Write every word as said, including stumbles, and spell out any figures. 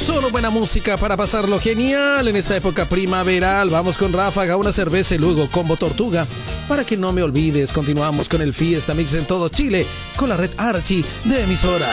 Solo buena música para pasarlo genial en esta época primaveral. Vamos con Ráfaga, una cerveza y luego Combo Tortuga. Para que no me olvides, continuamos con el Fiesta Mix en todo Chile con la red Archie de emisora.